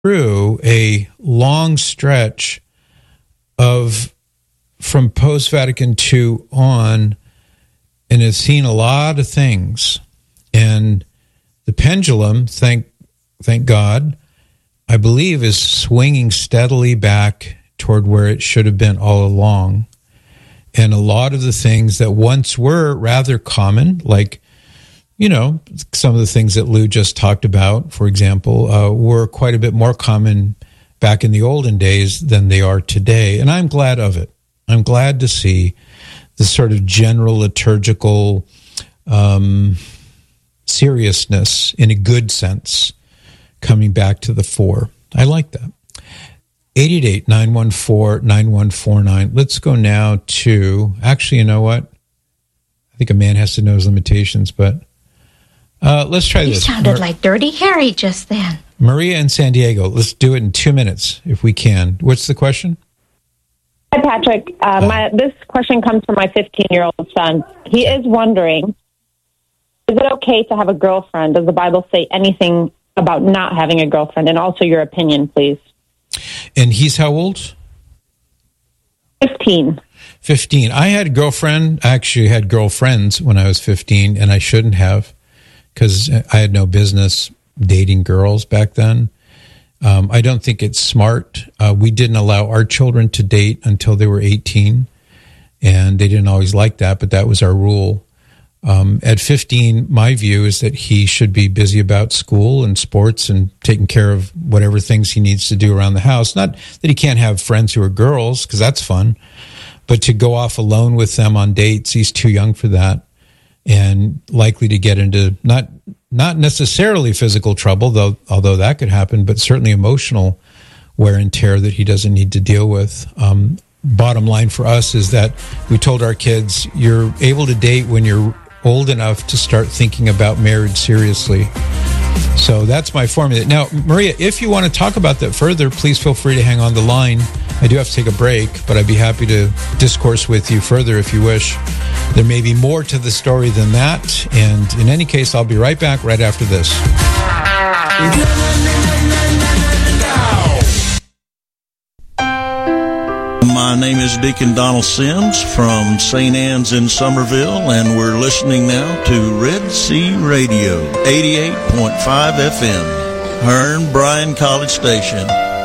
through a long stretch from post-Vatican II on, and has seen a lot of things. And the pendulum, thank God, I believe is swinging steadily back toward where it should have been all along. And a lot of the things that once were rather common, like, some of the things that Lou just talked about, for example, were quite a bit more common back in the olden days than they are today. And I'm glad of it. I'm glad to see the sort of general liturgical seriousness, in a good sense, coming back to the fore. I like that. 888-914-9149. Let's go now to, actually, you know what? I think a man has to know his limitations, but let's try this. You sounded like Dirty Harry just then. Maria in San Diego. Let's do it in 2 minutes, if we can. What's the question? Hi, Patrick. This question comes from my 15-year-old son. He is wondering, is it okay to have a girlfriend? Does the Bible say anything about not having a girlfriend? And also your opinion, please. And he's how old? 15. 15. I had a girlfriend. I actually had girlfriends when I was 15, and I shouldn't have, because I had no business dating girls back then. I don't think it's smart. We didn't allow our children to date until they were 18, and they didn't always like that, but that was our rule. At 15, my view is that he should be busy about school and sports and taking care of whatever things he needs to do around the house. Not that he can't have friends who are girls, because that's fun, but to go off alone with them on dates, he's too young for that, and likely to get into not necessarily physical trouble, although that could happen, but certainly emotional wear and tear that he doesn't need to deal with. Bottom line for us is that we told our kids, you're able to date when you're old enough to start thinking about marriage seriously. So that's my formula. Now, Maria, if you want to talk about that further, please feel free to hang on the line. I do have to take a break, but I'd be happy to discourse with you further if you wish. There may be more to the story than that, and in any case, I'll be right back right after this. My name is Deacon Donald Sims from St. Anne's in Somerville, and we're listening now to Red Sea Radio, 88.5 FM, Hearn Bryan College Station.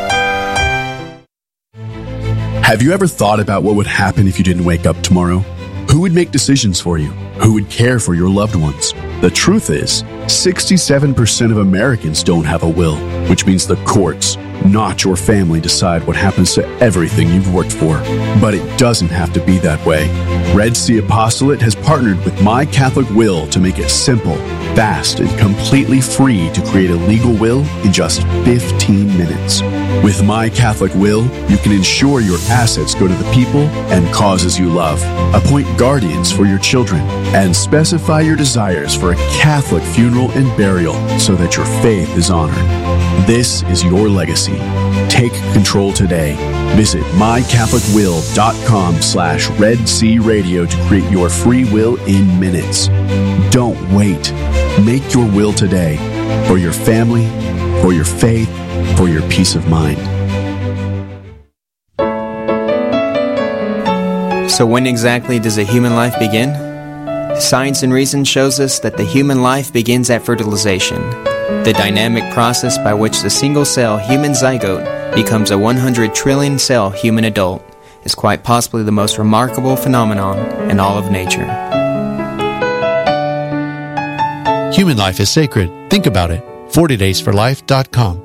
Have you ever thought about what would happen if you didn't wake up tomorrow? Who would make decisions for you? Who would care for your loved ones? The truth is, 67% of Americans don't have a will, which means the courts, not your family, decide what happens to everything you've worked for. But it doesn't have to be that way. Red Sea Apostolate has partnered with My Catholic Will to make it simple, fast, and completely free to create a legal will in just 15 minutes. With My Catholic Will, you can ensure your assets go to the people and causes you love, appoint guardians for your children, and specify your desires for a Catholic funeral and burial so that your faith is honored. This is your legacy. Take control today. Visit mycatholicwill.com/Red Sea Radio to create your free will in minutes. Don't wait. Make your will today for your family, for your faith, for your peace of mind. So when exactly does a human life begin? Science and reason shows us that the human life begins at fertilization, the dynamic process by which the single-cell human zygote becomes a 100 trillion-cell human adult is quite possibly the most remarkable phenomenon in all of nature. Human life is sacred. Think about it. 40daysforlife.com.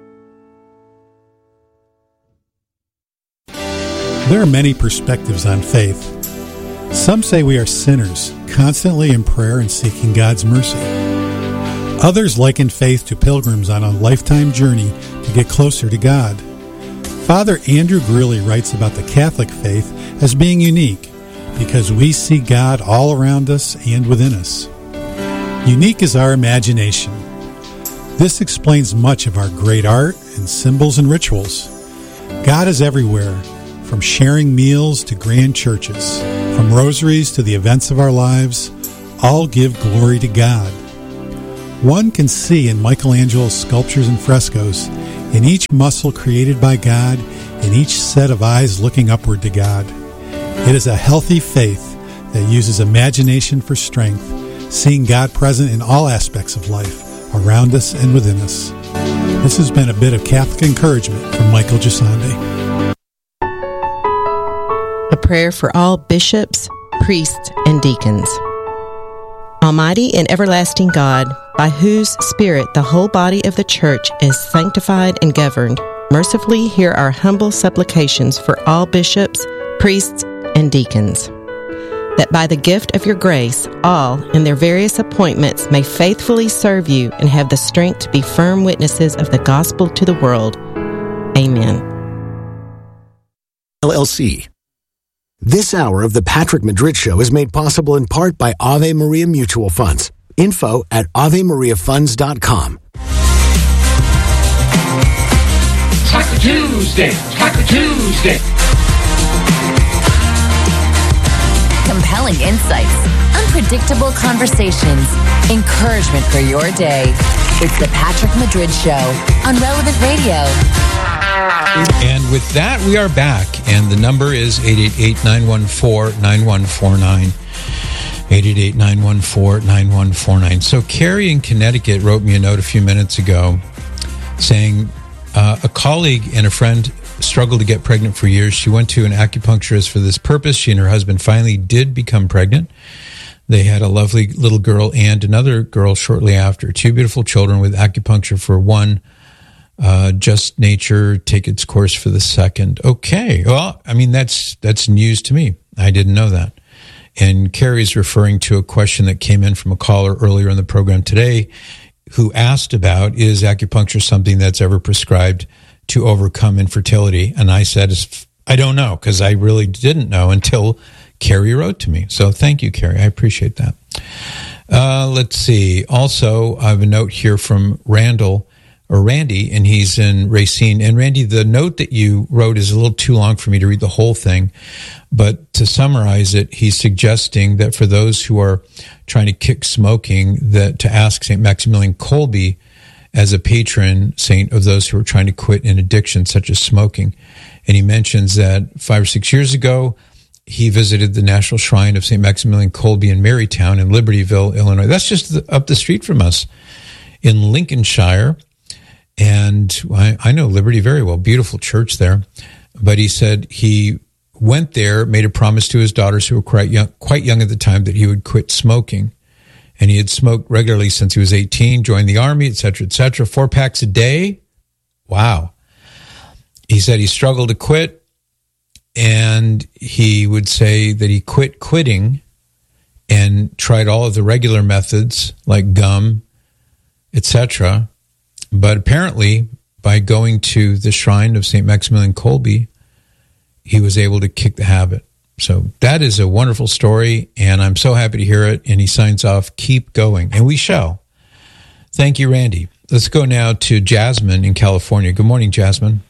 There are many perspectives on faith. Some say we are sinners, constantly in prayer and seeking God's mercy. Others liken faith to pilgrims on a lifetime journey to get closer to God. Father Andrew Greeley writes about the Catholic faith as being unique because we see God all around us and within us. Unique is our imagination. This explains much of our great art and symbols and rituals. God is everywhere, from sharing meals to grand churches, from rosaries to the events of our lives, all give glory to God. One can see in Michelangelo's sculptures and frescoes in each muscle created by God, in each set of eyes looking upward to God. It is a healthy faith that uses imagination for strength, seeing God present in all aspects of life, around us and within us. This has been a bit of Catholic encouragement from Michael Gisande. A prayer for all bishops, priests, and deacons. Almighty and everlasting God, by whose Spirit the whole body of the Church is sanctified and governed, mercifully hear our humble supplications for all bishops, priests, and deacons, that by the gift of your grace, all in their various appointments may faithfully serve you and have the strength to be firm witnesses of the gospel to the world. Amen. LLC. This hour of the Patrick Madrid Show is made possible in part by Ave Maria Mutual Funds. Info at AveMariaFunds.com. Taco Tuesday, Taco Tuesday. Compelling insights, unpredictable conversations, encouragement for your day. It's the Patrick Madrid Show on Relevant Radio. And with that, we are back. And the number is 888-914-9149. 888-914-9149. So Carrie in Connecticut wrote me a note a few minutes ago saying a colleague and a friend struggled to get pregnant for years. She went to an acupuncturist for this purpose. She and her husband finally did become pregnant. They had a lovely little girl and another girl shortly after. 2 beautiful children with acupuncture for one. Just nature take its course for the second. Okay. Well, I mean, that's news to me. I didn't know that. And Carrie's referring to a question that came in from a caller earlier in the program today who asked about, is acupuncture something that's ever prescribed to overcome infertility? And I said, I don't know, because I really didn't know until Carrie wrote to me. So thank you, Carrie. I appreciate that. Let's see. Also, I have a note here from Randy, and he's in Racine. And Randy, the note that you wrote is a little too long for me to read the whole thing. But to summarize it, he's suggesting that for those who are trying to kick smoking, that to ask St. Maximilian Kolbe as a patron saint of those who are trying to quit an addiction such as smoking. And he mentions that 5 or 6 years ago, he visited the National Shrine of St. Maximilian Kolbe in Marytown in Libertyville, Illinois. That's just up the street from us in Lincolnshire. And I know Liberty very well, beautiful church there. But he said he went there, made a promise to his daughters who were quite young at the time that he would quit smoking. And he had smoked regularly since he was 18, joined the army, et cetera, 4 packs a day. Wow. He said he struggled to quit, and he would say that he quit quitting and tried all of the regular methods like gum, etc. But apparently, by going to the shrine of St. Maximilian Kolbe, he was able to kick the habit. So that is a wonderful story, and I'm so happy to hear it. And he signs off, keep going, and we shall. Thank you, Randy. Let's go now to Jasmine in California. Good morning, Jasmine.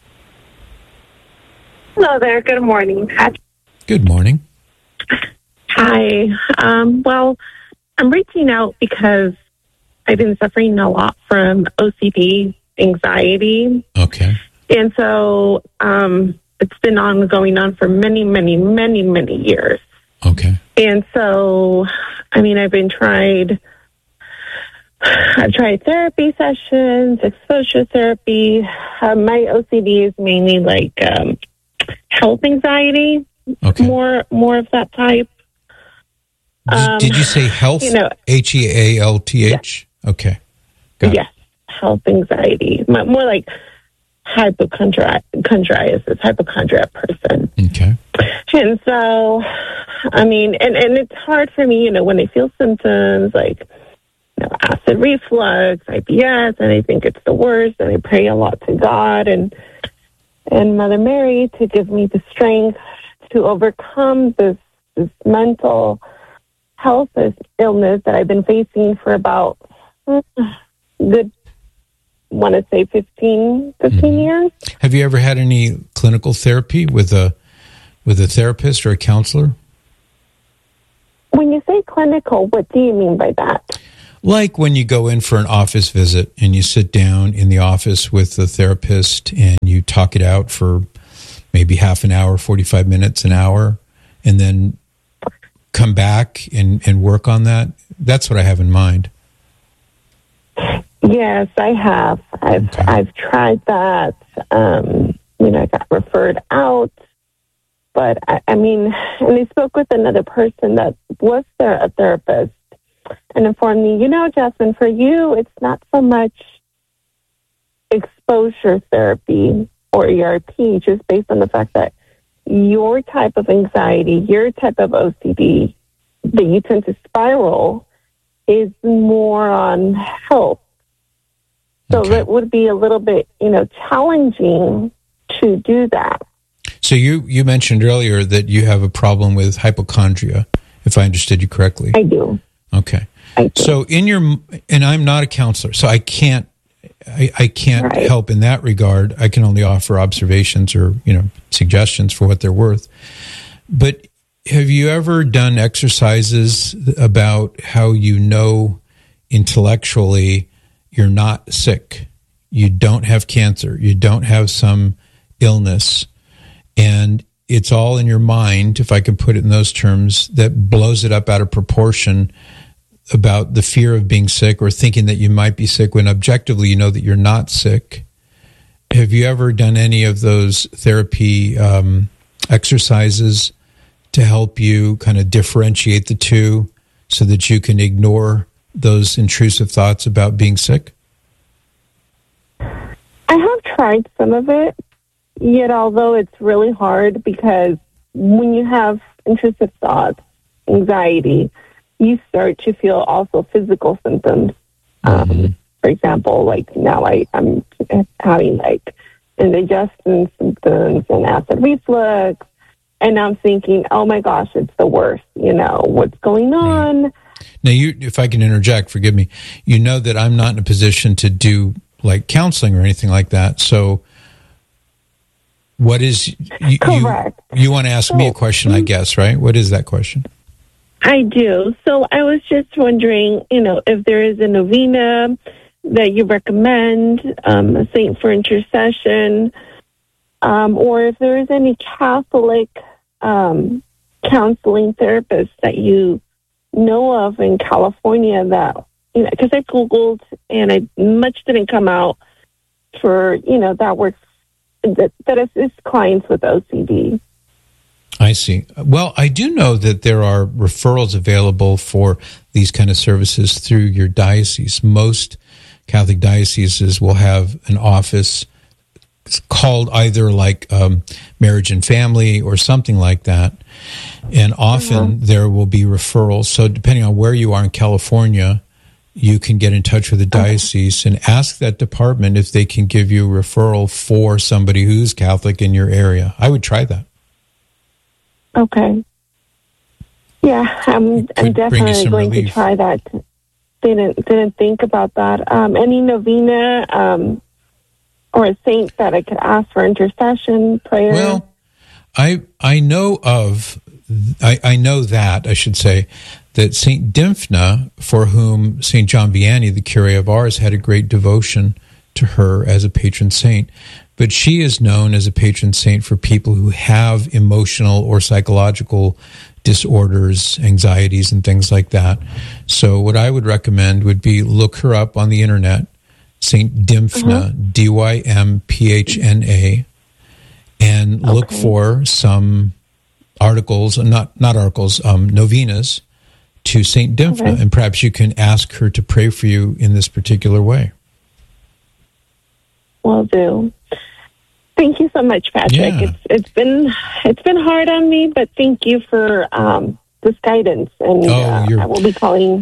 Hello there. Good morning, Patrick. Good morning. Hi. Well, I'm reaching out because I've been suffering a lot from OCD, anxiety. Okay. And so it's been going on for many, many, many, many years. Okay. And so, I mean, I've tried therapy sessions, exposure therapy. My OCD is mainly like health anxiety, okay. more of that type. Did you say health? HEALTH? Yes. Okay. Got yes, health anxiety. More like hypochondriac person. Okay. And so, I mean, and it's hard for me, when I feel symptoms like acid reflux, IBS, and I think it's the worst, and I pray a lot to God and Mother Mary to give me the strength to overcome this mental health illness that I've been facing for about good, want to say 15 years. Have you ever had any clinical therapy with a therapist or a counselor? When you say clinical, what do you mean by that? Like when you go in for an office visit and you sit down in the office with the therapist and you talk it out for maybe half an hour, 45 minutes, an hour, and then come back and work on that. That's what I have in mind. Yes, I have. I've tried that. I got referred out. But I mean, and I spoke with another person that was a therapist and informed me, Jasmine, for you, it's not so much exposure therapy or ERP, just based on the fact that your type of anxiety, your type of OCD that you tend to spiral is more on health. So it would be a little bit, challenging to do that. So you mentioned earlier that you have a problem with hypochondria, if I understood you correctly. I do. Okay. I do. So and I'm not a counselor, so I can't help in that regard. I can only offer observations or, suggestions for what they're worth. But have you ever done exercises about how intellectually you're not sick? You don't have cancer. You don't have some illness. And it's all in your mind, if I can put it in those terms, that blows it up out of proportion about the fear of being sick or thinking that you might be sick when objectively you know that you're not sick. Have you ever done any of those therapy exercises to help you kind of differentiate the two so that you can ignore those intrusive thoughts about being sick? I have tried some of it, yet although it's really hard because when you have intrusive thoughts, anxiety, you start to feel also physical symptoms. For example, like now I'm having like indigestion symptoms and acid reflux, and I'm thinking, oh my gosh, it's the worst. What's going on? Now, if I can interject, forgive me. You know that I'm not in a position to do like counseling or anything like that. So, what is correct? You want to ask me a question, I guess, right? What is that question? I do. So I was just wondering, if there is a novena that you recommend, a saint for intercession, or if there is any Catholic counseling therapist that you know of in California that, because I Googled and much didn't come out for, that works, that assists clients with OCD. I see. Well, I do know that there are referrals available for these kind of services through your diocese. Most Catholic dioceses will have an office called either like Marriage and Family or something like that. And often there will be referrals. So depending on where you are in California, you can get in touch with the diocese and ask that department if they can give you a referral for somebody who's Catholic in your area. I would try that. Okay. Yeah, I'm definitely going to try that. Didn't think about that. Any novena or a saint that I could ask for intercession, prayer? Well, I know that Saint Dymphna, for whom Saint John Vianney, the curé of Ars, had a great devotion to her as a patron saint. But she is known as a patron saint for people who have emotional or psychological disorders, anxieties, and things like that. So what I would recommend would be look her up on the internet, Saint Dymphna, Dymphna, and look for some articles, novenas to Saint Dymphna, and perhaps you can ask her to pray for you in this particular way. Will do. Thank you so much, Patrick. Yeah. It's been hard on me, but thank you for this guidance. And I will be calling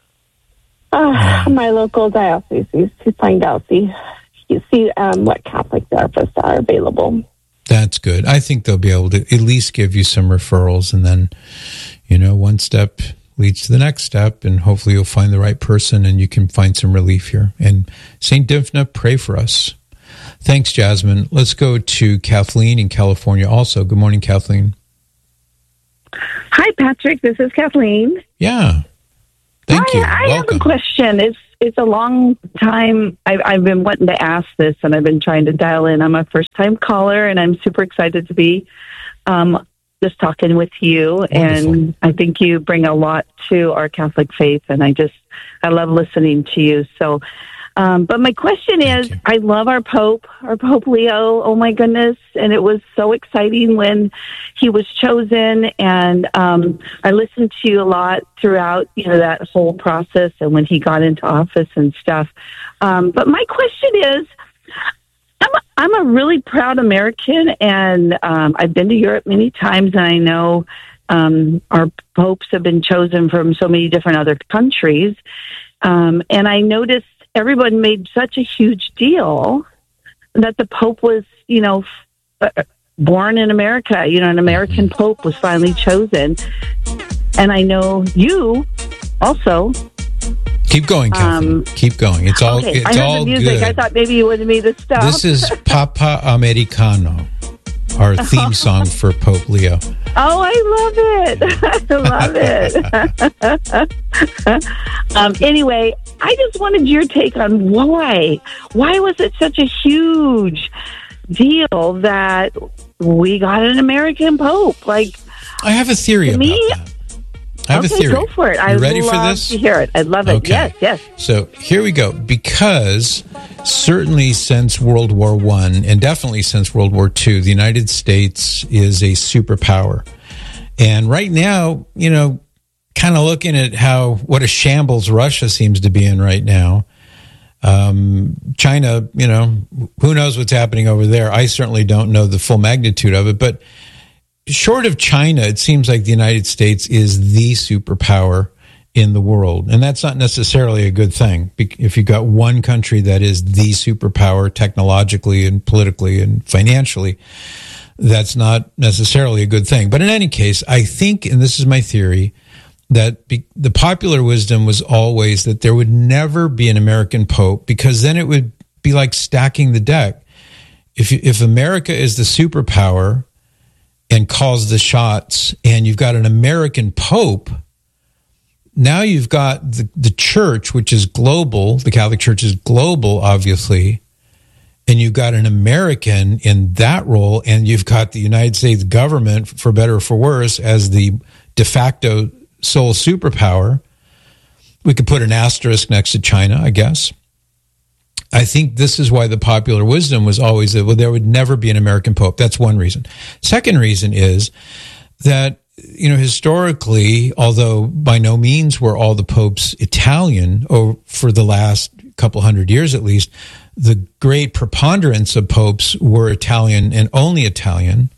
my local diocese to find out, see what Catholic therapists are available. That's good. I think they'll be able to at least give you some referrals, and then, one step leads to the next step, and hopefully you'll find the right person and you can find some relief here. And St. Dymphna, pray for us. Thanks, Jasmine. Let's go to Kathleen in California also. Good morning, Kathleen. Hi, Patrick. This is Kathleen. Yeah. Thank you. I have a Welcome. question. It's a long time. I've been wanting to ask this, and I've been trying to dial in. I'm a first-time caller, and I'm super excited to be just talking with you. Wonderful. And I think you bring a lot to our Catholic faith, and I love listening to you. So, but my question is, I love our Pope Leo. Oh my goodness. And it was so exciting when he was chosen. And, I listened to you a lot throughout, that whole process and when he got into office and stuff. But my question is, I'm a really proud American, and, I've been to Europe many times, and I know, our popes have been chosen from so many different other countries. And I noticed everyone made such a huge deal that the Pope was, born in America. An American Pope was finally chosen. And I know you also. Keep going, Catherine. Keep going. It's all okay. it's I heard all the music. good. I thought maybe you wanted me to stop. This is Papa Americano, our theme song for Pope Leo. Oh, I love it. Anyway, I just wanted your take on why. Why was it such a huge deal that we got an American Pope? Like, I have a theory about that. I have a theory. Go for it. You ready for love this? to hear it. I love it. Okay. Yes. So here we go. Because certainly since World War I and definitely since World War II, the United States is a superpower. And right now, kind of looking at what a shambles Russia seems to be in right now. China, who knows what's happening over there? I certainly don't know the full magnitude of it, but short of China, it seems like the United States is the superpower in the world. And that's not necessarily a good thing. If you've got one country that is the superpower technologically and politically and financially, that's not necessarily a good thing. But in any case, I think, and this is my theory, that the popular wisdom was always that there would never be an American Pope, because then it would be like stacking the deck. If America is the superpower and calls the shots, and you've got an American Pope, now you've got the church, which is global. The Catholic Church is global, obviously, and you've got an American in that role, and you've got the United States government, for better or for worse, as the de facto sole superpower. We could put an asterisk next to China, I guess. I think this is why the popular wisdom was always that, there would never be an American Pope. That's one reason. Second reason is that, historically, although by no means were all the popes Italian, or for the last couple hundred years at least, the great preponderance of popes were Italian and only Italian.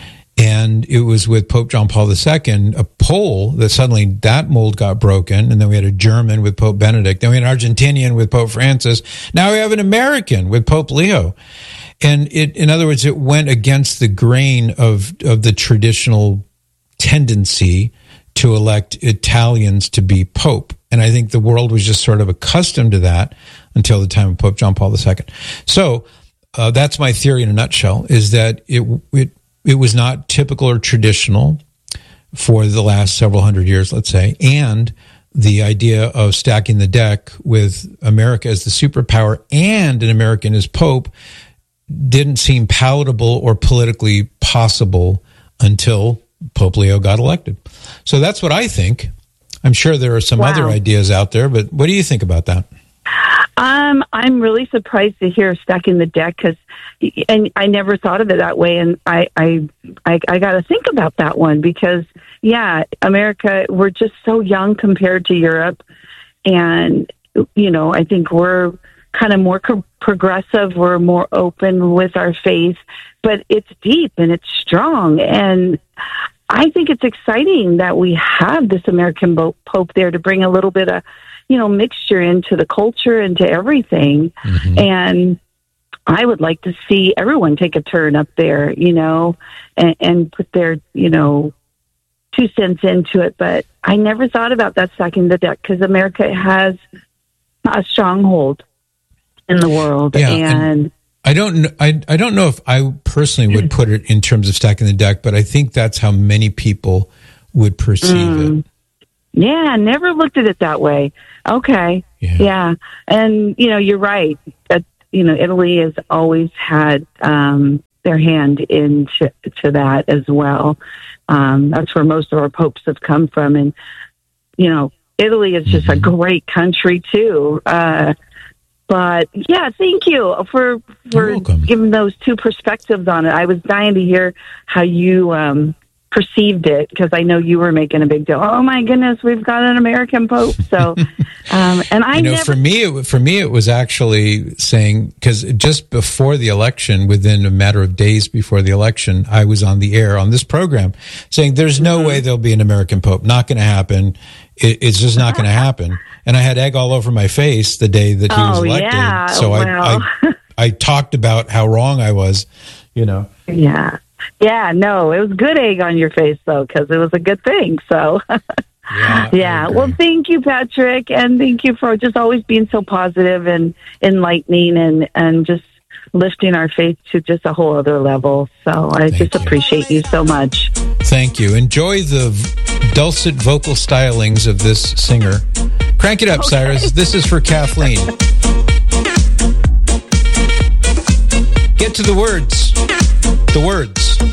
And it was with Pope John Paul II, a Pole, that suddenly that mold got broken. And then we had a German with Pope Benedict. Then we had an Argentinian with Pope Francis. Now we have an American with Pope Leo. And in other words, it went against the grain of the traditional tendency to elect Italians to be Pope. And I think the world was just sort of accustomed to that until the time of Pope John Paul II. So that's my theory in a nutshell, is that it was not typical or traditional for the last several hundred years, let's say, and the idea of stacking the deck with America as the superpower and an American as Pope didn't seem palatable or politically possible until Pope Leo got elected. So that's what I think. I'm sure there are some other ideas out there, but what do you think about that? I'm really surprised to hear stacking the deck, and I never thought of it that way. And I got to think about that one, because America, we're just so young compared to Europe. And, I think we're kind of more progressive. We're more open with our faith, but it's deep and it's strong. And I think it's exciting that we have this American Pope there to bring a little bit of, mixture into the culture, into everything. Mm-hmm. And I would like to see everyone take a turn up there, and put their, 2 cents into it. But I never thought about that stacking the deck, because America has a stronghold in the world. Yeah, and I don't know if I personally would put it in terms of stacking the deck, but I think that's how many people would perceive it. Yeah, never looked at it that way. Okay. Yeah. And, you're right. Italy has always had their hand into that as well. That's where most of our popes have come from. And, Italy is just a great country, too. But, yeah, thank you for giving those two perspectives on it. I was dying to hear how you perceived it, because I know you were making a big deal. Oh my goodness, we've got an American Pope. So, and I for me, it was actually saying, because just before the election, within a matter of days before the election, I was on the air on this program saying, "There's no way there'll be an American Pope. Not going to happen. It's just not going to happen." And I had egg all over my face the day that he was elected. Yeah. So I talked about how wrong I was. Yeah. Yeah, no, it was good egg on your face, though, because it was a good thing. So, yeah. Well, thank you, Patrick, and thank you for just always being so positive and enlightening and just lifting our faith to just a whole other level. So I just appreciate you so much. Thank you. Enjoy the dulcet vocal stylings of this singer. Crank it up, Cyrus. This is for Kathleen. Get to the words. The words.